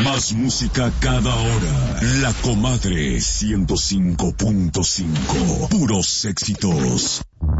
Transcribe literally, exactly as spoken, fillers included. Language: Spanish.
Más música cada hora. La Comadre ciento cinco punto cinco. Puros éxitos.